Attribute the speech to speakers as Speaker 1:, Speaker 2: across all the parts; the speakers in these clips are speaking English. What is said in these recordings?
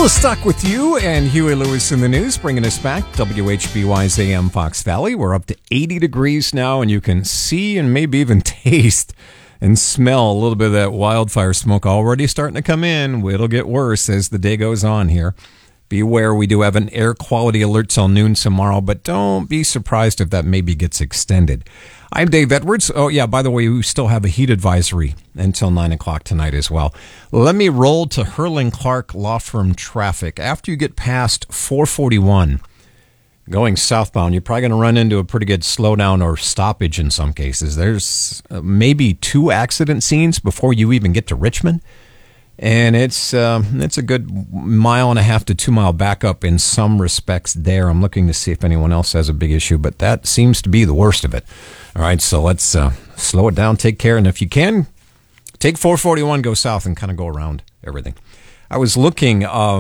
Speaker 1: Still stuck with you and Huey Lewis in the news, bringing us back. WHBY's AM Fox Valley. We're up to 80 degrees now, and you can see and maybe even taste and smell a little bit of that wildfire smoke already starting to come in. It'll get worse as the day goes on here. Beware, we do have an air quality alert till noon tomorrow, but don't be surprised if that maybe gets extended. I'm Dave Edwards. Oh, yeah, by the way, we still have a heat advisory until 9 o'clock tonight as well. Let me roll to Hurling Clark Law Firm traffic. After you get past 441, going southbound, you're probably going to run into a pretty good slowdown or stoppage in some cases. There's maybe 2 accident scenes before you even get to Richmond. And it's a good 1.5 to 2 mile backup in some respects there. I'm looking to see if anyone else has a big issue, but that seems to be the worst of it. All right, so let's slow it down, take care, and if you can, take 441, go south, and kind of go around everything. I was looking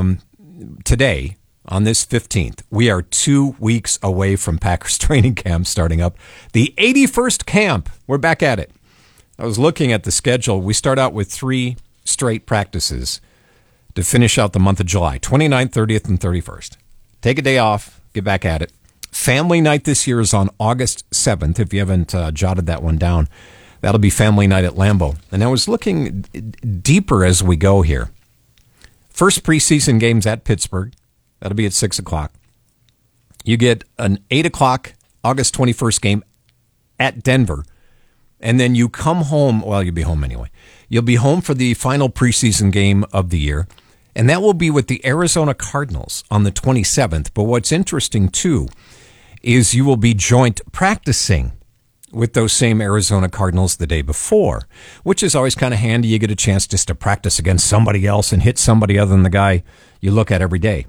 Speaker 1: today on this 15th. We are 2 weeks away from Packers training camp starting up. The 81st camp, we're back at it. I was looking at the schedule. We start out with 3 straight practices to finish out the month of July, 29th, 30th, and 31st. Take a day off, get back at it. Family night this year is on August 7th, if you haven't jotted that one down. That'll be family night at Lambeau. And I was looking deeper as we go here. First preseason games at Pittsburgh. That'll be at 6 o'clock. You get an 8 o'clock August 21st game at Denver. And then you come home, well, you'll be home anyway. You'll be home for the final preseason game of the year, and that will be with the Arizona Cardinals on the 27th. But what's interesting, too, is you will be joint practicing with those same Arizona Cardinals the day before, which is always kind of handy. You get a chance just to practice against somebody else and hit somebody other than the guy you look at every day.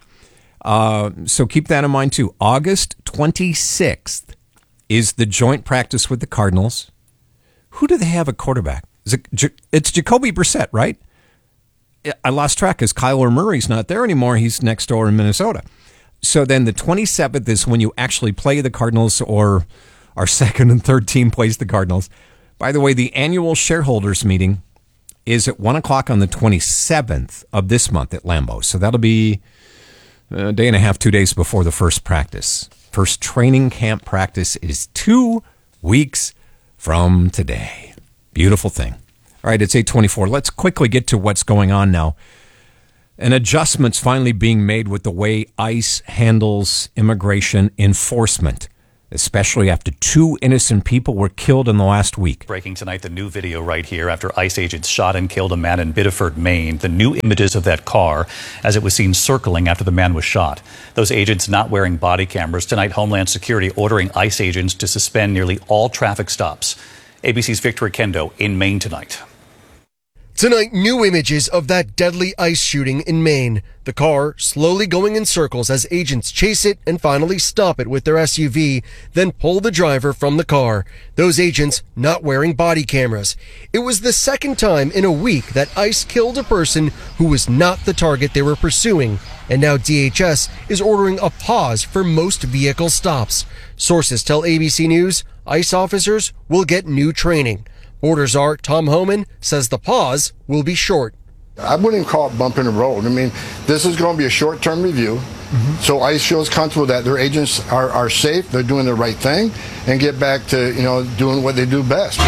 Speaker 1: So keep that in mind, too. August 26th is the joint practice with the Cardinals. Who do they have at quarterback? It's Jacoby Brissett, right? I lost track because Kyler Murray's not there anymore. He's next door in Minnesota. So then the 27th is when you actually play the Cardinals, or our second and third team plays the Cardinals. By the way, the annual shareholders meeting is at 1 o'clock on the 27th of this month at Lambeau. So that'll be a day and a half, 2 days before the first practice. First training camp practice is 2 weeks from today. Beautiful thing. All right, it's 8:24. Let's quickly get to what's going on now. An adjustment's finally being made with the way ICE handles immigration enforcement, especially after 2 innocent people were killed in the last week.
Speaker 2: Breaking tonight, the new video right here after ICE agents shot and killed a man in Biddeford, Maine. The new images of that car as it was seen circling after the man was shot. Those agents not wearing body cameras. Tonight, Homeland Security ordering ICE agents to suspend nearly all traffic stops. ABC's Victor Kendo in Maine tonight.
Speaker 3: Tonight, new images of that deadly ICE shooting in Maine. The car slowly going in circles as agents chase it and finally stop it with their SUV, then pull the driver from the car. Those agents not wearing body cameras. It was the second time in a week that ICE killed a person who was not the target they were pursuing. And now DHS is ordering a pause for most vehicle stops. Sources tell ABC News ICE officers will get new training. Border Czar Tom Homan says the pause will be short.
Speaker 4: I wouldn't even call it bump in the road. I mean, this is going to be a short-term review. So ICE feels comfortable that their agents are safe, they're doing the right thing, and get back to, doing what they do best.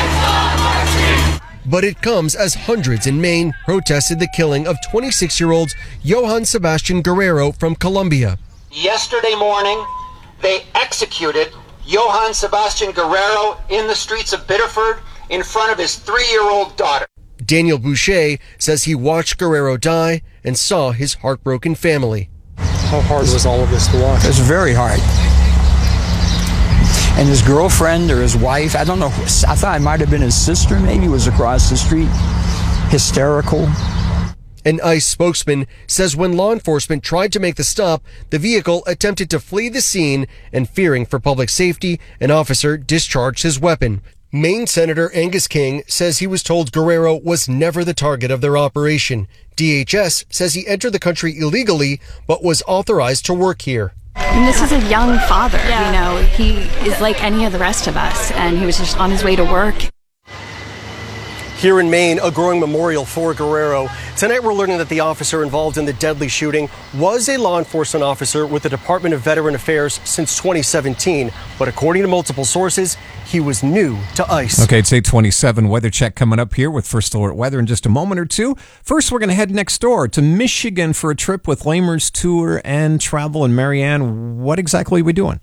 Speaker 3: But it comes as hundreds in Maine protested the killing of 26-year-old Johann Sebastian Guerrero from Colombia.
Speaker 5: Yesterday morning, they executed Johann Sebastian Guerrero in the streets of Biddeford in front of his 3-year-old daughter.
Speaker 3: Daniel Boucher says he watched Guerrero die and saw his heartbroken family.
Speaker 6: How hard was all of this to watch?
Speaker 7: It was very hard. And his girlfriend or his wife, I don't know, I thought it might have been his sister, maybe, was across the street, hysterical.
Speaker 3: An ICE spokesman says when law enforcement tried to make the stop, the vehicle attempted to flee the scene, and fearing for public safety, an officer discharged his weapon. Maine Senator Angus King says he was told Guerrero was never the target of their operation. DHS says he entered the country illegally, but was authorized to work here.
Speaker 8: And this is a young father, He is like any of the rest of us, and he was just on his way to work.
Speaker 3: Here in Maine, a growing memorial for Guerrero. Tonight we're learning that the officer involved in the deadly shooting was a law enforcement officer with the Department of Veteran Affairs since 2017. But according to multiple sources, he was new to ICE.
Speaker 1: Okay, it's 8:27. Weather check coming up here with First Alert Weather in just a moment or two. First, we're going to head next door to Michigan for a trip with Lamers Tour and Travel. And Marianne, what exactly are we doing?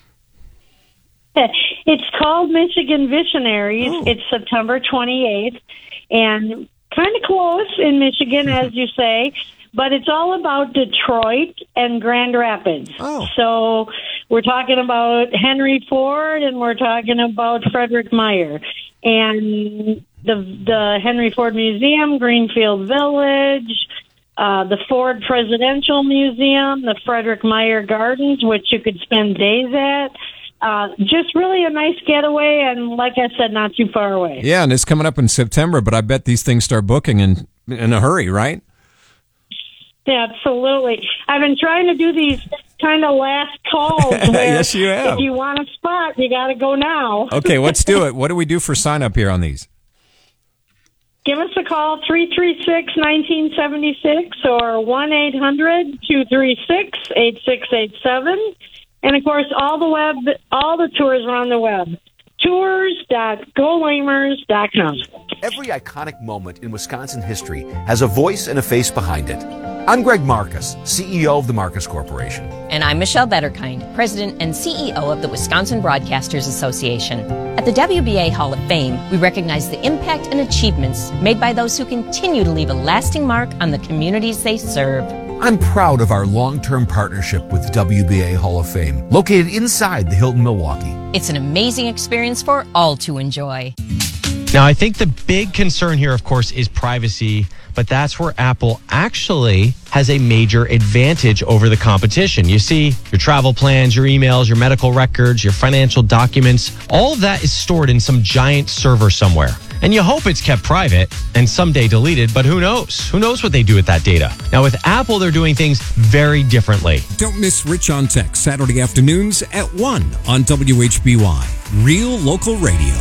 Speaker 9: It's called Michigan Visionaries.
Speaker 1: Oh.
Speaker 9: It's September 28th, and kind of close in Michigan, as you say, but it's all about Detroit and Grand Rapids.
Speaker 1: Oh.
Speaker 9: So we're talking about Henry Ford, and we're talking about Frederick Meyer. And the Henry Ford Museum, Greenfield Village, the Ford Presidential Museum, the Frederick Meyer Gardens, which you could spend days at. Just really a nice getaway, and like I said, not too far away.
Speaker 1: Yeah, and it's coming up in September, but I bet these things start booking in a hurry, right?
Speaker 9: Yeah, absolutely. I've been trying to do these kind of last calls. Where
Speaker 1: Yes, you have.
Speaker 9: If you want a spot, you got to go now.
Speaker 1: Okay, let's do it. What do we do for sign up here on these?
Speaker 9: Give us a call, 336-1976 or 1-800-236-8687. And, of course, all the tours are on the web. Tours.golamers.com.
Speaker 10: Every iconic moment in Wisconsin history has a voice and a face behind it. I'm Greg Marcus, CEO of the Marcus Corporation.
Speaker 11: And I'm Michelle Betterkind, President and CEO of the Wisconsin Broadcasters Association. At the WBA Hall of Fame, we recognize the impact and achievements made by those who continue to leave a lasting mark on the communities they serve.
Speaker 10: I'm proud of our long-term partnership with WBA Hall of Fame, located inside the Hilton Milwaukee.
Speaker 11: It's an amazing experience for all to enjoy.
Speaker 12: Now, I think the big concern here, of course, is privacy, but that's where Apple actually has a major advantage over the competition. You see, your travel plans, your emails, your medical records, your financial documents, all of that is stored in some giant server somewhere. And you hope it's kept private and someday deleted, but who knows? Who knows what they do with that data? Now, with Apple, they're doing things very differently.
Speaker 13: Don't miss Rich on Tech, Saturday afternoons at 1 on WHBY, Real Local Radio.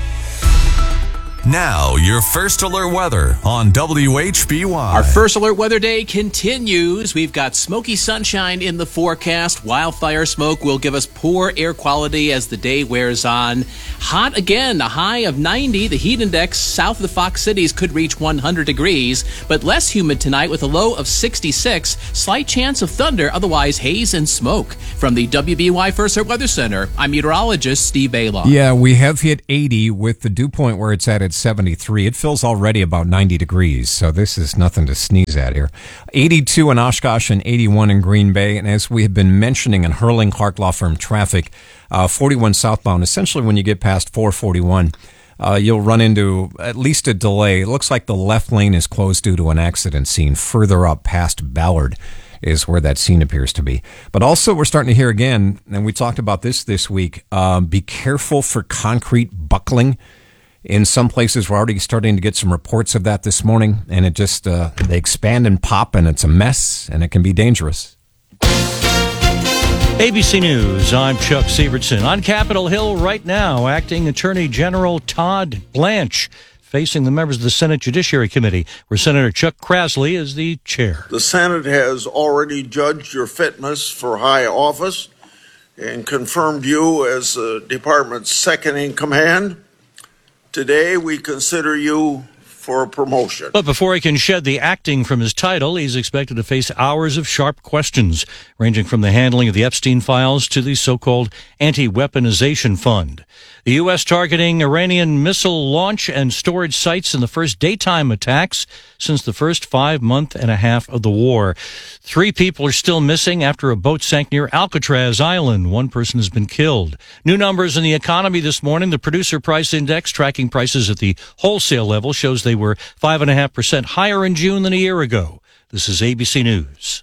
Speaker 14: Now, your First Alert Weather on WHBY.
Speaker 15: Our First Alert Weather Day continues. We've got smoky sunshine in the forecast. Wildfire smoke will give us poor air quality as the day wears on. Hot again, a high of 90. The heat index south of the Fox Cities could reach 100 degrees, but less humid tonight with a low of 66. Slight chance of thunder, otherwise haze and smoke. From the WBY First Alert Weather Center, I'm meteorologist Steve Bailaw.
Speaker 1: Yeah, we have hit 80 with the dew point where it's at 73. It feels already about 90 degrees, so this is nothing to sneeze at here. 82 in Oshkosh and 81 in Green Bay. And as we have been mentioning in Hurling Clark Law Firm traffic, 41 southbound, essentially when you get past 441, you'll run into at least a delay. It looks like the left lane is closed due to an accident scene. Further up past Ballard is where that scene appears to be. But also we're starting to hear again, and we talked about this week, be careful for concrete buckling. In some places, we're already starting to get some reports of that this morning, and it just, they expand and pop, and it's a mess, and it can be dangerous.
Speaker 16: ABC News, I'm Chuck Sievertson. On Capitol Hill right now, Acting Attorney General Todd Blanche facing the members of the Senate Judiciary Committee, where Senator Chuck Grassley is the chair.
Speaker 17: The Senate has already judged your fitness for high office and confirmed you as the department's second in command. Today, we consider you for a promotion.
Speaker 16: But before he can shed the acting from his title, he's expected to face hours of sharp questions, ranging from the handling of the Epstein files to the so-called anti-weaponization fund. The U.S. targeting Iranian missile launch and storage sites in the first daytime attacks since the first 5 months and a half of the war. 3 people are still missing after a boat sank near Alcatraz Island. 1 person has been killed. New numbers in the economy this morning. The Producer Price Index, tracking prices at the wholesale level, shows they were 5.5% higher in June than a year ago. This is ABC News.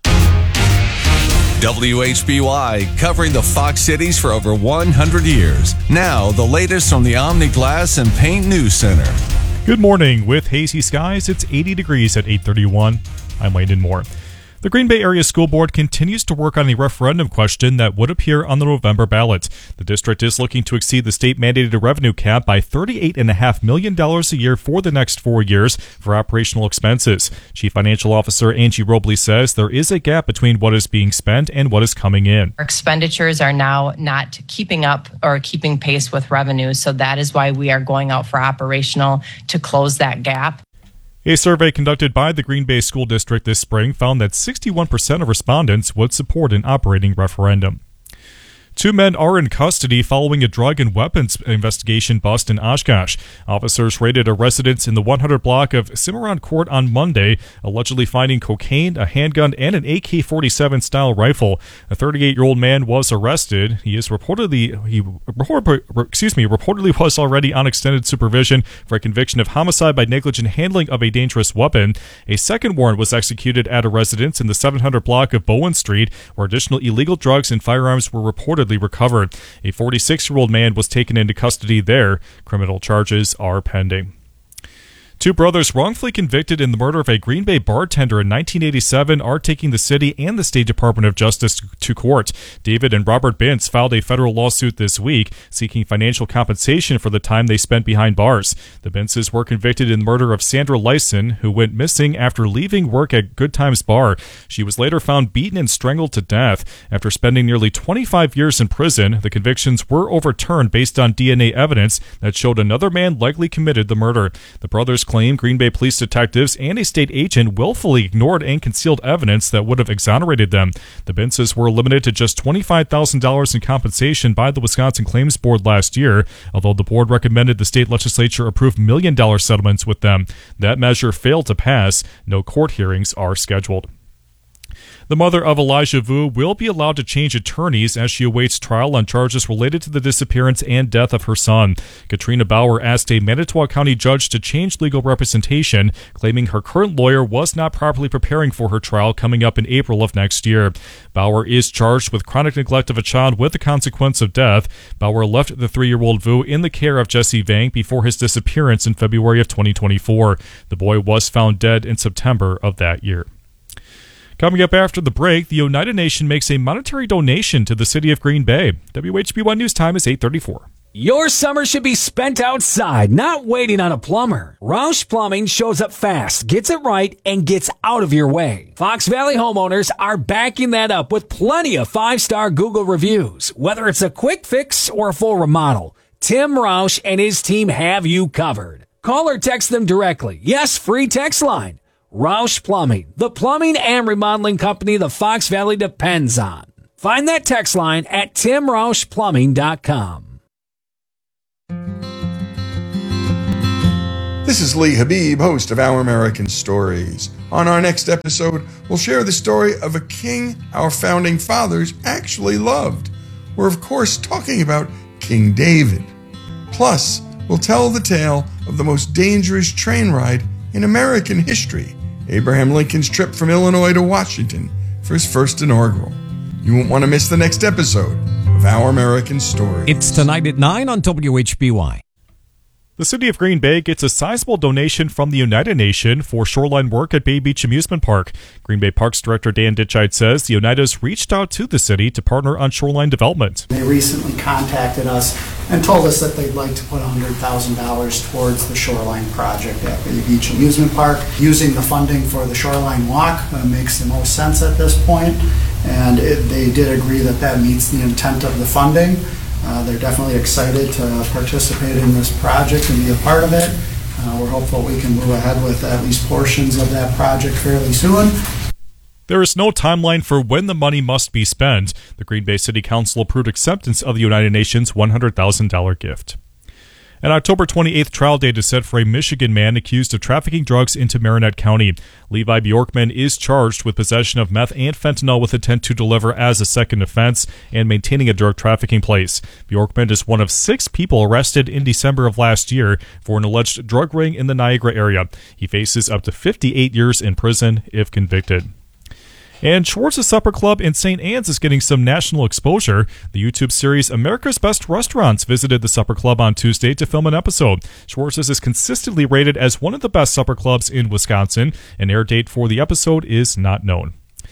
Speaker 14: WHBY, covering the Fox Cities for over 100 years. Now, the latest from the Omni Glass and Paint News Center.
Speaker 18: Good morning. With hazy skies, it's 80 degrees at 8:31. I'm Landon Moore. The Green Bay Area School Board continues to work on a referendum question that would appear on the November ballot. The district is looking to exceed the state-mandated revenue cap by $38.5 million a year for the next 4 years for operational expenses. Chief Financial Officer Angie Robley says there is a gap between what is being spent and what is coming in.
Speaker 19: Our expenditures are now not keeping up or keeping pace with revenue, so that is why we are going out for operational to close that gap.
Speaker 18: A survey conducted by the Green Bay School District this spring found that 61% of respondents would support an operating referendum. 2 men are in custody following a drug and weapons investigation bust in Oshkosh. Officers raided a residence in the 100 block of Cimarron Court on Monday, allegedly finding cocaine, a handgun, and an AK-47 style rifle. A 38-year-old man was arrested. He is reportedly was already on extended supervision for a conviction of homicide by negligent handling of a dangerous weapon. A second warrant was executed at a residence in the 700 block of Bowen Street, where additional illegal drugs and firearms were reportedly recovered. A 46-year-old man was taken into custody there. Criminal charges are pending. 2 brothers wrongfully convicted in the murder of a Green Bay bartender in 1987 are taking the city and the State Department of Justice to court. David and Robert Bintz filed a federal lawsuit this week seeking financial compensation for the time they spent behind bars. The Bintzes were convicted in the murder of Sandra Lyson, who went missing after leaving work at Good Times Bar. She was later found beaten and strangled to death. After spending nearly 25 years in prison, the convictions were overturned based on DNA evidence that showed another man likely committed the murder. The brothers claim Green Bay police detectives and a state agent willfully ignored and concealed evidence that would have exonerated them. The Bintzes were limited to just $25,000 in compensation by the Wisconsin Claims Board last year, although the board recommended the state legislature approve million-dollar settlements with them. That measure failed to pass. No court hearings are scheduled. The mother of Elijah Vu will be allowed to change attorneys as she awaits trial on charges related to the disappearance and death of her son. Katrina Bauer asked a Manitowoc County judge to change legal representation, claiming her current lawyer was not properly preparing for her trial coming up in April of next year. Bauer is charged with chronic neglect of a child with the consequence of death. Bauer left the 3-year-old Vu in the care of Jesse Vang before his disappearance in February of 2024. The boy was found dead in September of that year. Coming up after the break, the United Nation makes a monetary donation to the city of Green Bay. WHB1 News Time is 8:34.
Speaker 20: Your summer should be spent outside, not waiting on a plumber. Roush Plumbing shows up fast, gets it right, and gets out of your way. Fox Valley homeowners are backing that up with plenty of 5-star Google reviews. Whether it's a quick fix or a full remodel, Tim Roush and his team have you covered. Call or text them directly. Yes, free text line. Roush Plumbing, the plumbing and remodeling company the Fox Valley depends on. Find that text line at timroushplumbing.com.
Speaker 21: This is Lee Habib, host of Our American Stories. On our next episode, we'll share the story of a king our founding fathers actually loved. We're, of course, talking about King David. Plus, we'll tell the tale of the most dangerous train ride in American history, Abraham Lincoln's trip from Illinois to Washington for his first inaugural. You won't want to miss the next episode of Our American Stories.
Speaker 13: It's tonight at 9 on WHBY.
Speaker 18: The city of Green Bay gets a sizable donation from the United Nation for shoreline work at Bay Beach Amusement Park. Green Bay Parks Director Dan Ditchite says the Oneidas reached out to the city to partner on shoreline development.
Speaker 22: They recently contacted us and told us that they'd like to put $100,000 towards the shoreline project at Bay Beach Amusement Park. Using the funding for the shoreline walk makes the most sense at this point, and they did agree that that meets the intent of the funding. They're definitely excited to participate in this project and be a part of it. We're hopeful we can move ahead with at least portions of that project fairly soon.
Speaker 18: There is no timeline for when the money must be spent. The Green Bay City Council approved acceptance of the United Nations $100,000 gift. An October 28th trial date is set for a Michigan man accused of trafficking drugs into Marinette County. Levi Bjorkman is charged with possession of meth and fentanyl with intent to deliver as a second offense and maintaining a drug trafficking place. Bjorkman is one of 6 people arrested in December of last year for an alleged drug ring in the Niagara area. He faces up to 58 years in prison if convicted. And Schwartz's Supper Club in St. Anne's is getting some national exposure. The YouTube series America's Best Restaurants visited the Supper Club on Tuesday to film an episode. Schwartz's is consistently rated as one of the best supper clubs in Wisconsin. An air date for the episode is not known.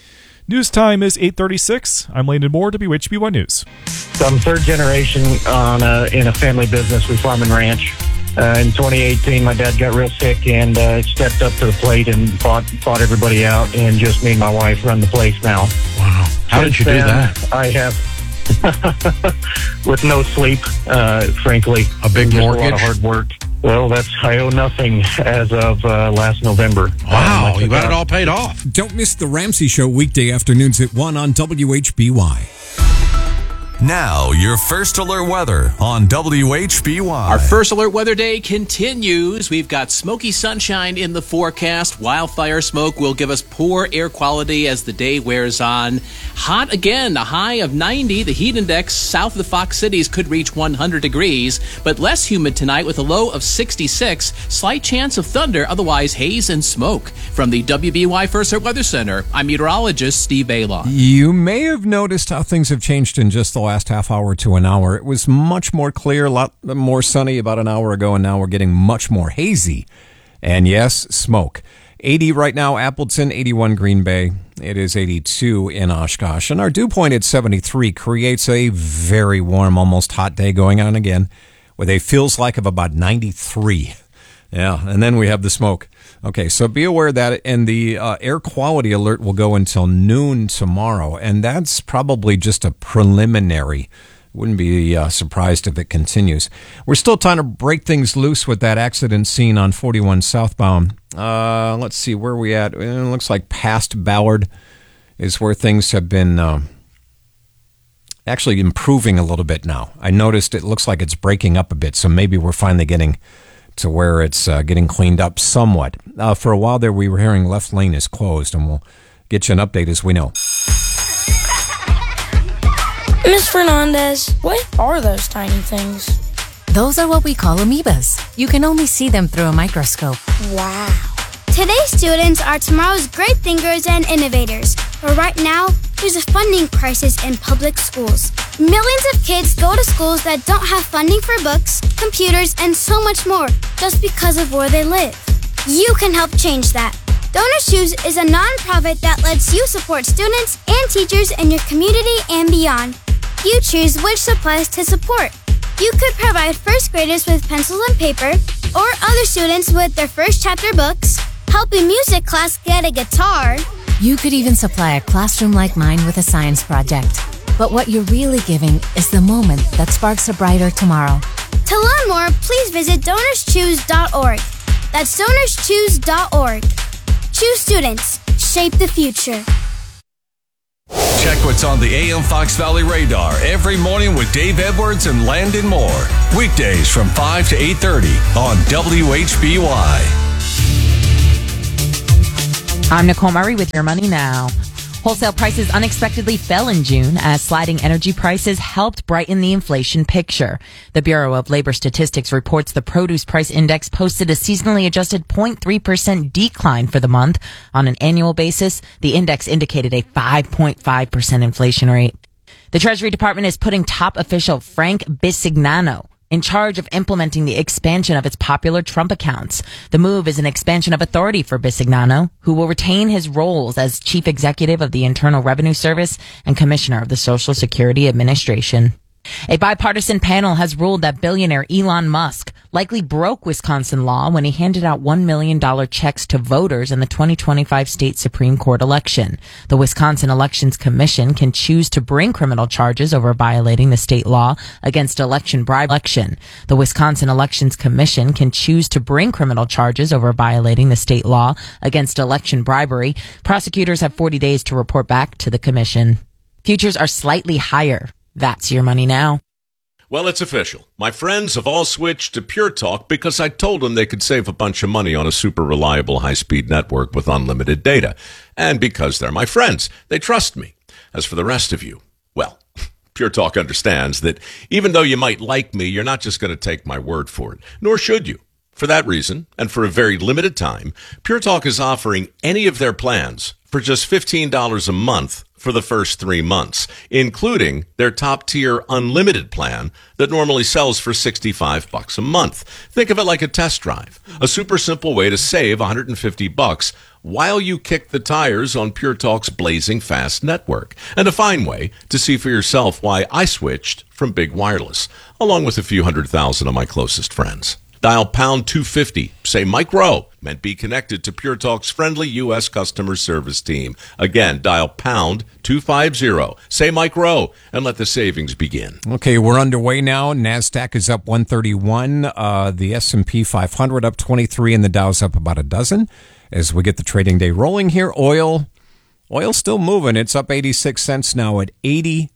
Speaker 18: News time is 8:36. I'm Landon Moore, WHB1 News.
Speaker 2: So I'm third generation in a family business. We farm and ranch. In 2018, my dad got real sick and stepped up to the plate and fought everybody out, and just me and my wife run the place now.
Speaker 16: Wow. How did you do that?
Speaker 2: I have, with no sleep, frankly.
Speaker 16: A big mortgage?
Speaker 2: A lot of hard work. Well, I owe nothing as of last November.
Speaker 16: Wow, you got it all paid off.
Speaker 13: Don't miss The Ramsey Show weekday afternoons at 1 on WHBY.
Speaker 14: Now, your first alert weather on WHBY.
Speaker 15: Our first alert weather day continues. We've got smoky sunshine in the forecast. Wildfire smoke will give us poor air quality as the day wears on. Hot again, a high of 90. The heat index south of the Fox Cities could reach 100 degrees, but less humid tonight with a low of 66. Slight chance of thunder, otherwise haze and smoke. From the WBY First Alert Weather Center, I'm meteorologist Steve Baylon.
Speaker 1: You may have noticed how things have changed in just the last half hour to an hour. It was much more clear, a lot more sunny about an hour ago, and now we're getting much more hazy. And yes, smoke. 80 right now, Appleton, 81 Green Bay. It is 82 in Oshkosh. And our dew point at 73 creates a very warm, almost hot day going on again with a feels like of about 93. Yeah, and then we have the smoke. Okay, so be aware of that, and the air quality alert will go until noon tomorrow, and that's probably just a preliminary. Wouldn't be surprised if it continues. We're still trying to break things loose with that accident scene on 41 southbound. Let's see, where are we at? It looks like past Ballard is where things have been actually improving a little bit now. I noticed it looks like it's breaking up a bit, so maybe we're finally getting to where it's getting cleaned up somewhat. For a while there, we were hearing left lane is closed, and we'll get you an update as we know.
Speaker 4: Miss Fernandez, what are those tiny things?
Speaker 23: Those are what we call amoebas. You can only see them through a microscope.
Speaker 4: Wow.
Speaker 24: Today's students are tomorrow's great thinkers and innovators. But right now, there's a funding crisis in public schools. Millions of kids go to schools that don't have funding for books, computers, and so much more just because of where they live. You can help change that. Donors Choose is a nonprofit that lets you support students and teachers in your community and beyond. You choose which supplies to support. You could provide first graders with pencils and paper, or other students with their first chapter books, help a music class get a guitar.
Speaker 23: You could even supply a classroom like mine with a science project. But what you're really giving is the moment that sparks a brighter tomorrow.
Speaker 24: To learn more, please visit DonorsChoose.org. That's DonorsChoose.org. Choose students. Shape the future.
Speaker 14: Check what's on the AM Fox Valley radar every morning with Dave Edwards and Landon Moore. Weekdays from 5 to 8:30 on WHBY.
Speaker 25: I'm Nicole Murray with Your Money Now. Wholesale prices unexpectedly fell in June as sliding energy prices helped brighten the inflation picture. The Bureau of Labor Statistics reports the produce price index posted a seasonally adjusted 0.3% decline for the month. On an annual basis, the index indicated a 5.5% inflation rate. The Treasury Department is putting top official Frank Bisignano in charge of implementing the expansion of its popular Trump accounts. The move is an expansion of authority for Bisignano, who will retain his roles as chief executive of the Internal Revenue Service and commissioner of the Social Security Administration. A bipartisan panel has ruled that billionaire Elon Musk likely broke Wisconsin law when he handed out $1 million checks to voters in the 2025 state Supreme Court election. The Wisconsin Elections Commission can choose to bring criminal charges over violating the state law against election bribery. The Wisconsin Elections Commission can choose to bring criminal charges over violating the state law against election bribery. Prosecutors have 40 days to report back to the commission. Futures are slightly higher. That's Your Money Now.
Speaker 26: Well, it's official. My friends have all switched to Pure Talk because I told them they could save a bunch of money on a super reliable high-speed network with unlimited data. And because they're my friends, they trust me. As for the rest of you, well, Pure Talk understands that even though you might like me, you're not just going to take my word for it, nor should you. For that reason, and for a very limited time, Pure Talk is offering any of their plans for just $15 a month for the first 3 months, including their top-tier unlimited plan that normally sells for $65 a month. Think of it like a test drive, a super simple way to save $150 while you kick the tires on Pure Talk's blazing fast network. And a fine way to see for yourself why I switched from Big Wireless, along with a few 100,000 of my closest friends. Dial pound 250. Say Mike Rowe. Meant be connected to Pure Talk's friendly U.S. customer service team. Again, dial pound 250. Say Mike Rowe and let the savings begin.
Speaker 1: Okay, we're underway now. NASDAQ is up 131. The S&P 500 up 23, and the Dow's up about a dozen. As we get the trading day rolling here, oil's still moving. It's up 86 cents now at 80.20.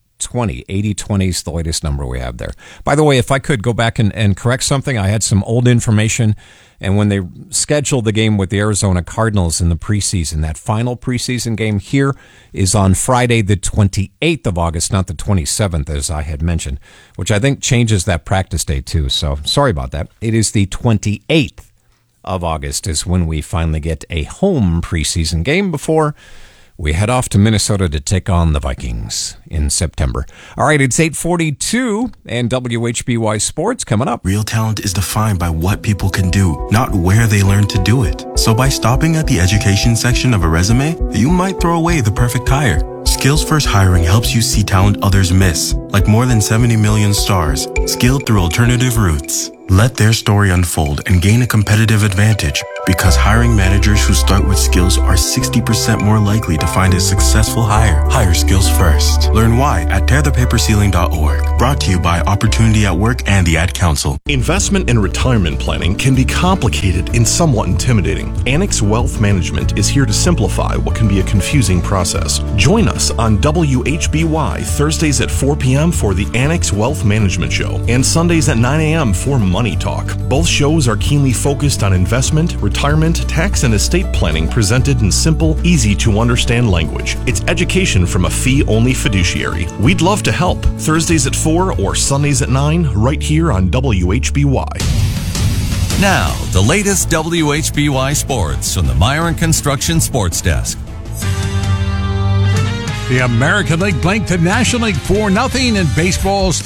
Speaker 1: 80.20 is the latest number we have there. By the way, if I could go back and correct something, I had some old information, and when they scheduled the game with the Arizona Cardinals in the preseason, that final preseason game here is on Friday the 28th of August, not the 27th, as I had mentioned, which I think changes that practice date too. So sorry about that. It is the 28th of August is when we finally get a home preseason game before we head off to Minnesota to take on the Vikings in September. All right, it's 8:42 and WHBY Sports coming up.
Speaker 3: Real talent is defined by what people can do, not where they learn to do it. So by stopping at the education section of a resume, you might throw away the perfect hire. Skills First Hiring helps you see talent others miss, like more than 70 million stars, skilled through alternative routes. Let their story unfold and gain a competitive advantage, because hiring managers who start with skills are 60% more likely to find a successful hire. Hire skills first. Learn why at tearthepaperceiling.org. Brought to you by Opportunity at Work and the Ad Council.
Speaker 5: Investment and retirement planning can be complicated and somewhat intimidating. Annex Wealth Management is here to simplify what can be a confusing process. Join us on WHBY Thursdays at 4 p.m. for the Annex Wealth Management Show and Sundays at 9 a.m. for Money Talk. Both shows are keenly focused on investment, retirement, tax, and estate planning presented in simple, easy-to-understand language. It's education from a fee-only fiduciary. We'd love to help. Thursdays at 4 or Sundays at 9, right here on WHBY.
Speaker 14: Now, the latest WHBY Sports from the Myron Construction Sports Desk.
Speaker 6: The American League blanked the National League 4-0 in baseball's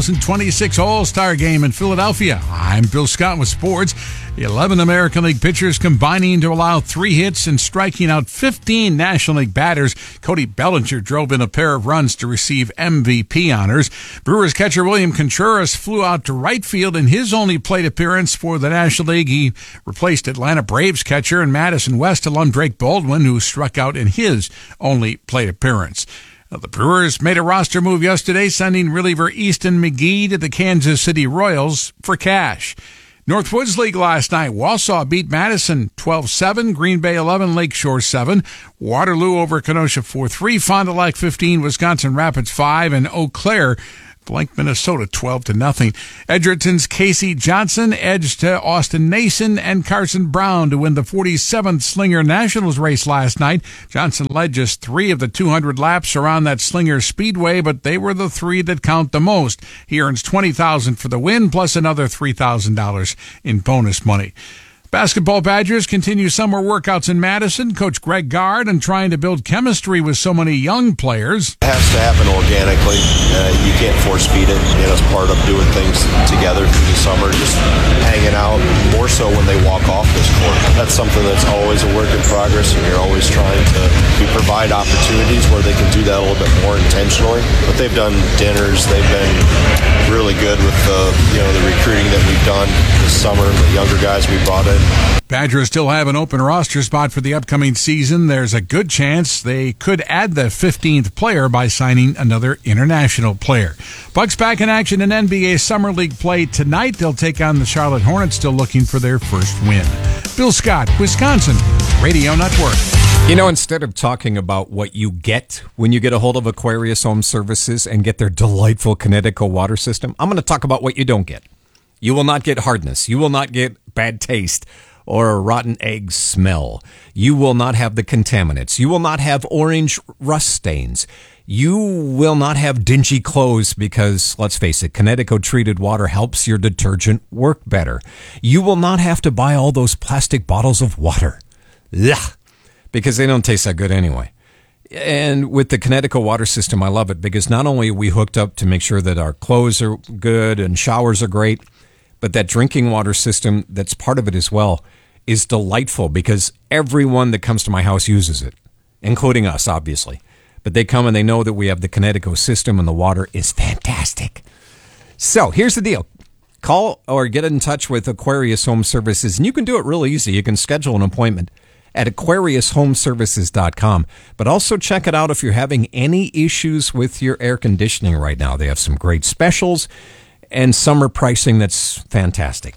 Speaker 6: 2026 All-Star Game in Philadelphia. I'm Bill Scott with sports. The 11 American League pitchers combining to allow 3 hits and striking out 15 National League batters. Cody Bellinger drove in a pair of runs to receive MVP honors. Brewers catcher William Contreras flew out to right field in his only plate appearance for the National League. He replaced Atlanta Braves catcher and Madison West alum Drake Baldwin, who struck out in his only plate appearance. The Brewers made a roster move yesterday, sending reliever Easton McGee to the Kansas City Royals for cash. Northwoods League last night, Wausau beat Madison 12-7, Green Bay 11, Lakeshore 7, Waterloo over Kenosha 4-3, Fond du Lac 15, Wisconsin Rapids 5, and Eau Claire blanked Minnesota 12-0. Edgerton's Casey Johnson edged Austin Nason and Carson Brown to win the 47th Slinger Nationals race last night. Johnson led just 3 of the 200 laps around that Slinger Speedway, but they were the 3 that count the most. He earns $20,000 for the win, plus another $3,000 in bonus money. Basketball Badgers continue summer workouts in Madison. Coach Greg Gard and trying to build chemistry with so many young players.
Speaker 7: It has to happen organically. You can't force feed it. It's part of doing things together through the summer, just hanging out, more so when they walk off this court. That's something that's always a work in progress, and you're always trying to provide opportunities where they can do that a little bit more intentionally. But they've done dinners. They've been really good with the recruiting that we've done this summer, the younger guys we brought in.
Speaker 6: Badgers still have an open roster spot for the upcoming season. There's a good chance they could add the 15th player by signing another international player. Bucks back in action in NBA Summer League play tonight. They'll take on the Charlotte Hornets, still looking for their first win. Bill Scott, Wisconsin Radio Network.
Speaker 1: You know, instead of talking about what you get when you get a hold of Aquarius Home Services and get their delightful Connecticut water system, I'm going to talk about what you don't get. You will not get hardness. You will not get bad taste or a rotten egg smell. You will not have the contaminants. You will not have orange rust stains. You will not have dingy clothes because, let's face it, Connecticut treated water helps your detergent work better. You will not have to buy all those plastic bottles of water. Ugh, because they don't taste that good anyway. And with the Connecticut water system, I love it because not only are we hooked up to make sure that our clothes are good and showers are great, but that drinking water system that's part of it as well is delightful because everyone that comes to my house uses it, including us, obviously. But they come and they know that we have the Kinetico system and the water is fantastic. So here's the deal. Call or get in touch with Aquarius Home Services, and you can do it real easy. You can schedule an appointment at aquariushomeservices.com. But also check it out if you're having any issues with your air conditioning right now. They have some great specials and summer pricing that's fantastic.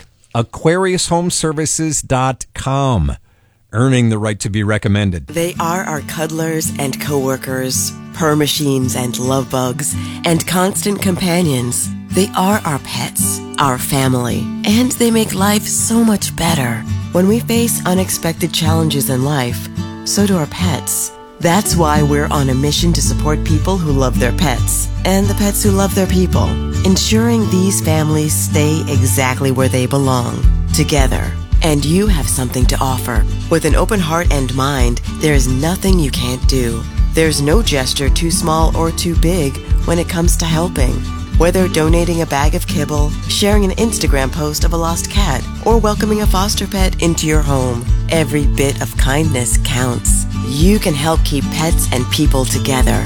Speaker 1: aquariushomeservices.com. Earning the right to be recommended.
Speaker 8: They are our cuddlers and coworkers, purr machines and love bugs, and constant companions. They are our pets, our family, and they make life so much better. When we face unexpected challenges in life, so do our pets. That's why we're on a mission to support people who love their pets and the pets who love their people, ensuring these families stay exactly where they belong, together. And you have something to offer. With an open heart and mind, there's nothing you can't do. There's no gesture too small or too big when it comes to helping. Whether donating a bag of kibble, sharing an Instagram post of a lost cat, or welcoming a foster pet into your home, every bit of kindness counts. You can help keep pets and people together.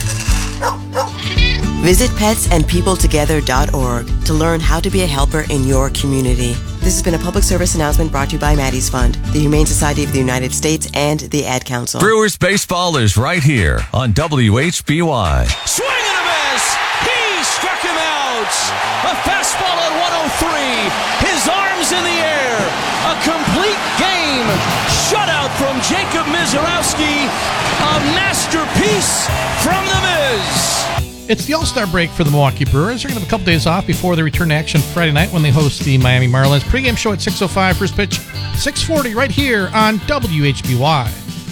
Speaker 8: Visit petsandpeopletogether.org to learn how to be a helper in your community. This has been a public service announcement brought to you by Maddie's Fund, the Humane Society of the United States, and the Ad Council.
Speaker 14: Brewers baseball is right here on WHBY.
Speaker 9: Swing and a miss! He struck him out! A fastball at 103. His arms in the air. A complete game. Shutout from Jacob Misiorowski. A masterpiece from the Miz.
Speaker 10: It's the All-Star break for the Milwaukee Brewers. They're going to have a couple days off before they return to action Friday night when they host the Miami Marlins. Pre-game show at 6:05, first pitch 6:40 right here on WHBY.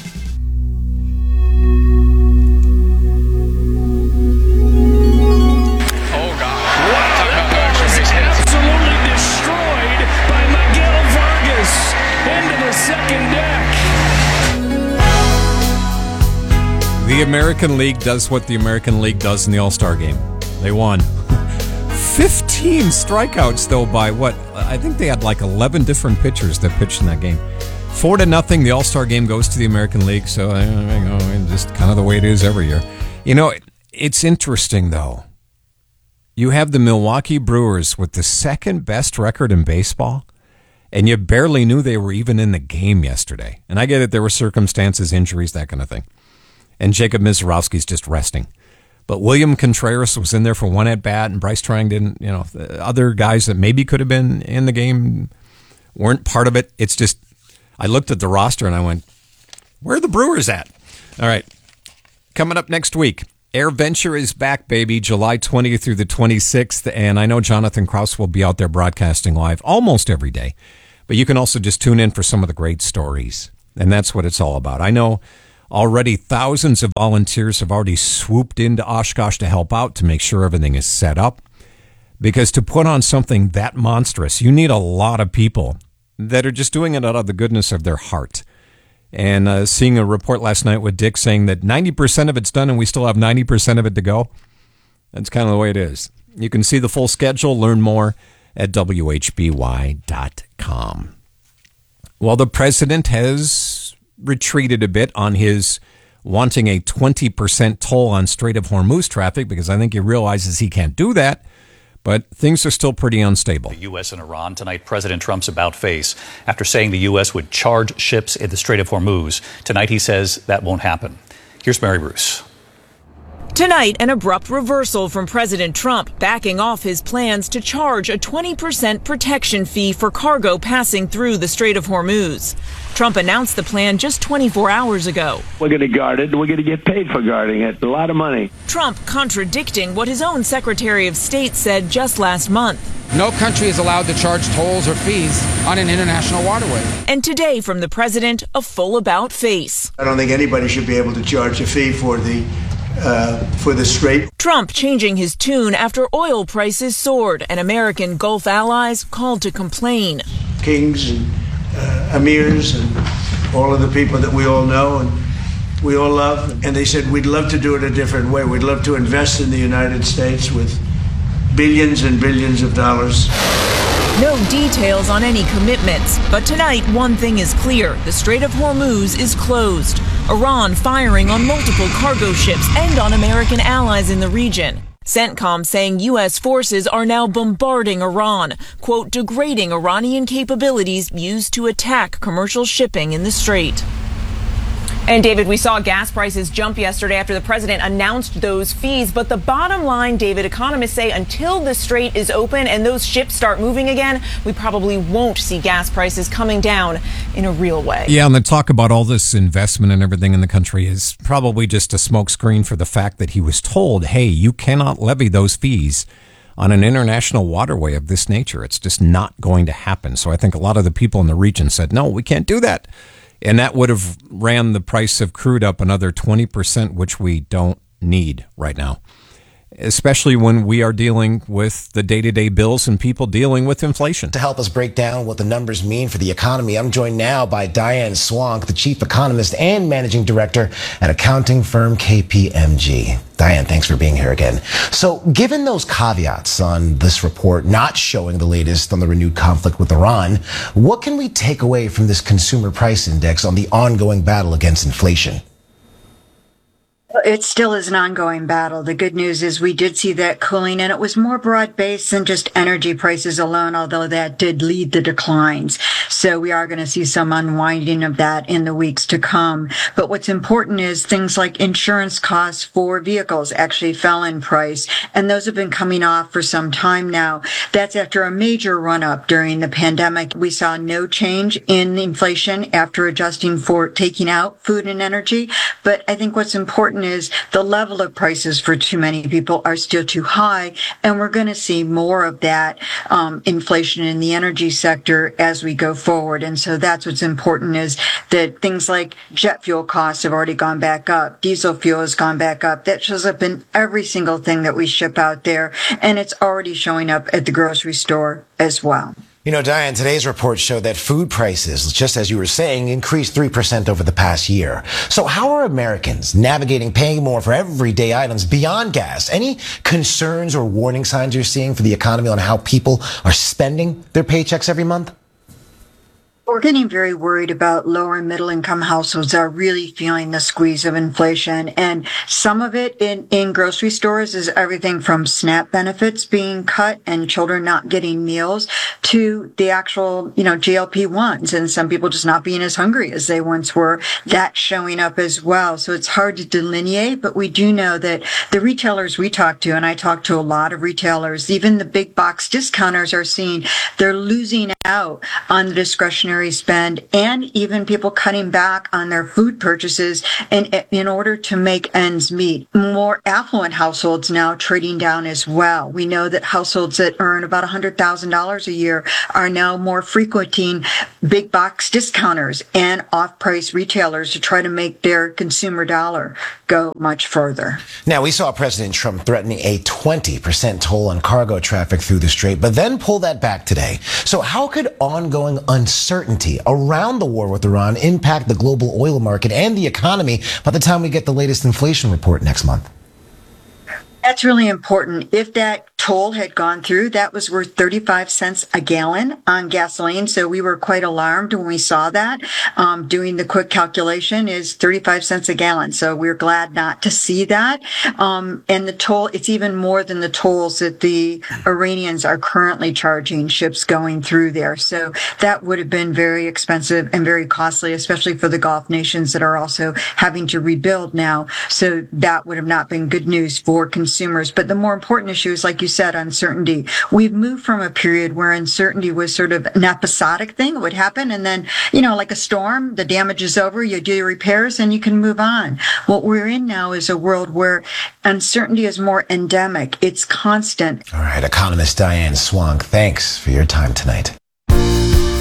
Speaker 9: Oh, God. Wow, that ball is absolutely destroyed by Miguel Vargas into the second deck.
Speaker 1: The American League does what the American League does in the All-Star game. They won. 15 strikeouts, though, by what? I think they had like 11 different pitchers that pitched in that game. 4-0, the All-Star game goes to the American League, so just kind of the way it is every year. You know, it's interesting, though. You have the Milwaukee Brewers with the second best record in baseball, and you barely knew they were even in the game yesterday. And I get it, there were circumstances, injuries, that kind of thing. And Jacob Misiorowski's just resting. But William Contreras was in there for one at-bat, and Bryce Trang didn't, the other guys that maybe could have been in the game weren't part of it. It's just, I looked at the roster and I went, where are the Brewers at? All right. Coming up next week, AirVenture is back, baby, July 20th through the 26th. And I know Jonathan Krause will be out there broadcasting live almost every day. But you can also just tune in for some of the great stories. And that's what it's all about. I know already thousands of volunteers have already swooped into Oshkosh to help out to make sure everything is set up. Because to put on something that monstrous, you need a lot of people that are just doing it out of the goodness of their heart. And seeing a report last night with Dick saying that 90% of it's done and we still have 90% of it to go, that's kind of the way it is. You can see the full schedule, learn more at WHBY.com. Well, the president has retreated a bit on his wanting a 20% toll on Strait of Hormuz traffic because I think he realizes he can't do that, but things are still pretty unstable.
Speaker 11: The U.S. and Iran tonight, President Trump's about face after saying the U.S. would charge ships in the Strait of Hormuz. Tonight he says that won't happen. Here's Mary Bruce.
Speaker 12: Tonight, an abrupt reversal from President Trump, backing off his plans to charge a 20% protection fee for cargo passing through the Strait of Hormuz. Trump announced the plan just 24 hours ago.
Speaker 17: We're going to guard it. We're going to get paid for guarding it. A lot of money.
Speaker 12: Trump contradicting what his own Secretary of State said just last month.
Speaker 27: No country is allowed to charge tolls or fees on an international waterway.
Speaker 12: And today, from the president, a full about face.
Speaker 28: I don't think anybody should be able to charge a fee for the strait.
Speaker 12: Trump changing his tune after oil prices soared and American Gulf allies called to complain.
Speaker 28: Kings and emirs and all of the people that we all know and we all love. And they said, we'd love to do it a different way. We'd love to invest in the United States with billions and billions of dollars.
Speaker 12: No details on any commitments, but tonight one thing is clear. The Strait of Hormuz is closed. Iran firing on multiple cargo ships and on American allies in the region. CENTCOM saying U.S. forces are now bombarding Iran, quote, degrading Iranian capabilities used to attack commercial shipping in the strait. And David, we saw gas prices jump yesterday after the president announced those fees. But the bottom line, David, economists say until the strait is open and those ships start moving again, we probably won't see gas prices coming down in a real way.
Speaker 1: Yeah, and the talk about all this investment and everything in the country is probably just a smokescreen for the fact that he was told, hey, you cannot levy those fees on an international waterway of this nature. It's just not going to happen. So I think a lot of the people in the region said, no, we can't do that. And that would have ran the price of crude up another 20%, which we don't need right now, especially when we are dealing with the day-to-day bills and people dealing with inflation.
Speaker 2: To help us break down what the numbers mean for the economy, I'm joined now by Diane Swank, the chief economist and managing director at accounting firm KPMG. Diane, thanks for being here again. So given those caveats on this report not showing the latest on the renewed conflict with Iran, what can we take away from this consumer price index on the ongoing battle against inflation?
Speaker 13: It still is an ongoing battle. The good news is we did see that cooling, and it was more broad-based than just energy prices alone, although that did lead the declines. So we are going to see some unwinding of that in the weeks to come. But what's important is things like insurance costs for vehicles actually fell in price, and those have been coming off for some time now. That's after a major run-up during the pandemic. We saw no change in inflation after adjusting for taking out food and energy. But I think what's important is the level of prices for too many people are still too high, and we're going to see more of that inflation in the energy sector as we go forward. And so that's what's important, is that things like jet fuel costs have already gone back up. Diesel fuel has gone back up. That shows up in every single thing that we ship out there, and it's already showing up at the grocery store as well.
Speaker 2: You know, Diane, today's report showed that food prices, just as you were saying, increased 3% over the past year. So how are Americans navigating paying more for everyday items beyond gas? Any concerns or warning signs you're seeing for the economy on how people are spending their paychecks every month?
Speaker 13: We're getting very worried about lower and middle income households are really feeling the squeeze of inflation. And some of it in grocery stores is everything from SNAP benefits being cut and children not getting meals to the actual, GLP-1s, and some people just not being as hungry as they once were. That's showing up as well. So it's hard to delineate, but we do know that the retailers we talk to, and I talk to a lot of retailers, even the big box discounters are seeing they're losing out on the discretionary spend, and even people cutting back on their food purchases in order to make ends meet. More affluent households now trading down as well. We know that households that earn about $100,000 a year are now more frequenting big box discounters and off-price retailers to try to make their consumer dollar go much further.
Speaker 2: Now, we saw President Trump threatening a 20% toll on cargo traffic through the strait, but then pull that back today. So how could ongoing uncertainty around the war with Iran impact the global oil market and the economy by the time we get the latest inflation report next month?
Speaker 13: That's really important. If that toll had gone through, that was worth 35 cents a gallon on gasoline. So we were quite alarmed when we saw that. Doing the quick calculation is 35 cents a gallon. So we're glad not to see that. And the toll, it's even more than the tolls that the Iranians are currently charging ships going through there. So that would have been very expensive and very costly, especially for the Gulf nations that are also having to rebuild now. So that would have not been good news for consumers. But the more important issue is, like you said, uncertainty. We've moved from a period where uncertainty was sort of an episodic thing. It would happen, and then, like a storm, the damage is over, you do your repairs, and you can move on. What we're in now is a world where uncertainty is more endemic. It's constant.
Speaker 2: All right, economist Diane Swank, thanks for your time tonight.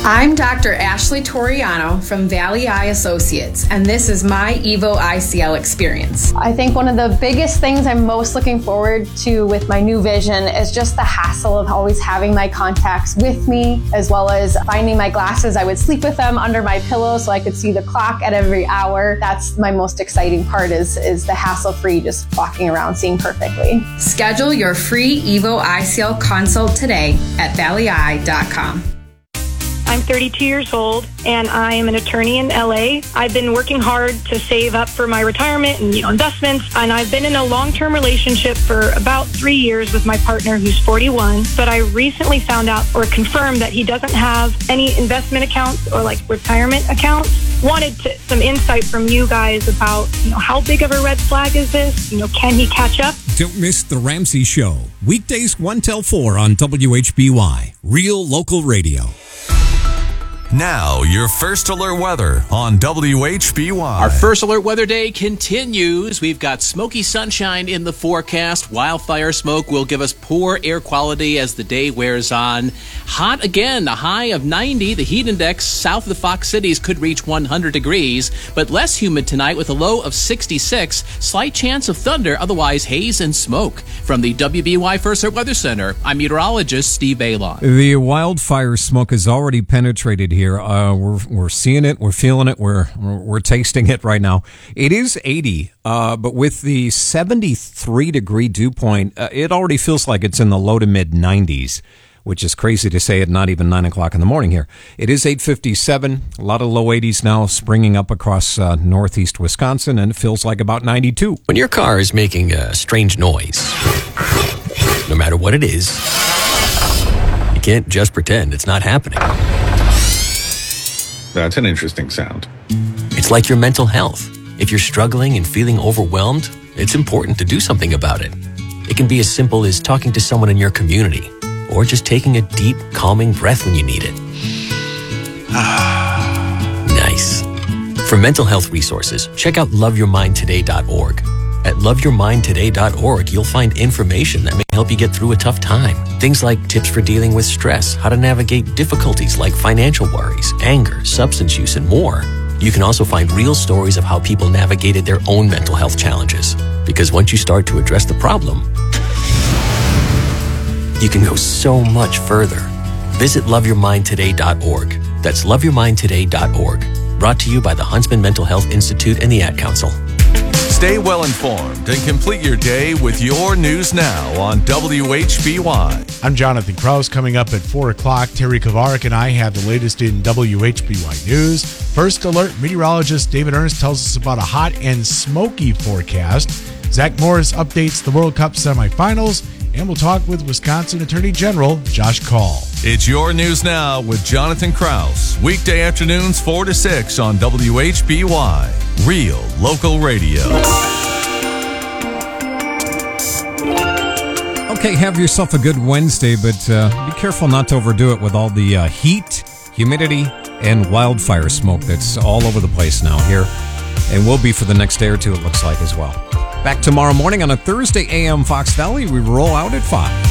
Speaker 4: I'm Dr. Ashley Toriano from Valley Eye Associates, and this is my Evo ICL experience.
Speaker 15: I think one of the biggest things I'm most looking forward to with my new vision is just the hassle of always having my contacts with me, as well as finding my glasses. I would sleep with them under my pillow so I could see the clock at every hour. That's my most exciting part is the hassle-free, just walking around seeing perfectly.
Speaker 4: Schedule your free Evo ICL consult today at valleyeye.com.
Speaker 16: I'm 32 years old and I am an attorney in LA. I've been working hard to save up for my retirement and investments, and I've been in a long-term relationship for about 3 years with my partner who's 41, but I recently found out or confirmed that he doesn't have any investment accounts or retirement accounts. Wanted some insight from you guys about, how big of a red flag is this? Can he catch up?
Speaker 18: Don't miss The Ramsey Show. Weekdays 1 till 4 on WHBY. Real local radio.
Speaker 14: Now, your first alert weather on WHBY.
Speaker 19: Our first alert weather day continues. We've got smoky sunshine in the forecast. Wildfire smoke will give us poor air quality as the day wears on. Hot again, a high of 90. The heat index south of the Fox Cities could reach 100 degrees, but less humid tonight with a low of 66. Slight chance of thunder, otherwise haze and smoke. From the WBY First Alert Weather Center, I'm meteorologist Steve Balon.
Speaker 1: The wildfire smoke has already penetrated here. We're seeing it, we're feeling it, we're tasting it right now. It is 80, but with the 73 degree dew point, it already feels like it's in the low to mid 90s, which is crazy to say at not even 9 o'clock in the morning here. It is 8:57, a lot of low 80s now springing up across northeast Wisconsin, and it feels like about 92.
Speaker 20: When your car is making a strange noise, no matter what it is, you can't just pretend it's not happening.
Speaker 21: That's an interesting sound.
Speaker 20: It's like your mental health. If you're struggling and feeling overwhelmed, it's important to do something about it. It can be as simple as talking to someone in your community, or just taking a deep, calming breath when you need it. Nice. For mental health resources, check out loveyourmindtoday.org. At loveyourmindtoday.org, you'll find information that may help you get through a tough time. Things like tips for dealing with stress, how to navigate difficulties like financial worries, anger, substance use, and more. You can also find real stories of how people navigated their own mental health challenges. Because once you start to address the problem, you can go so much further. Visit loveyourmindtoday.org. That's loveyourmindtoday.org. Brought to you by the Huntsman Mental Health Institute and the Ad Council.
Speaker 14: Stay well informed and complete your day with your news now on WHBY.
Speaker 22: I'm Jonathan Krause. Coming up at 4 o'clock, Terry Kovarik and I have the latest in WHBY News. First alert, meteorologist David Ernst tells us about a hot and smoky forecast. Zach Morris updates the World Cup semifinals, and we'll talk with Wisconsin Attorney General Josh Kaul.
Speaker 14: It's your news now with Jonathan Krause. Weekday afternoons 4 to 6 on WHBY. Real local radio.
Speaker 1: Okay, have yourself a good Wednesday, but be careful not to overdo it with all the heat, humidity, and wildfire smoke that's all over the place now here, and will be for the next day or two, it looks like, as well. Back tomorrow morning on a Thursday AM Fox Valley. We roll out at 5.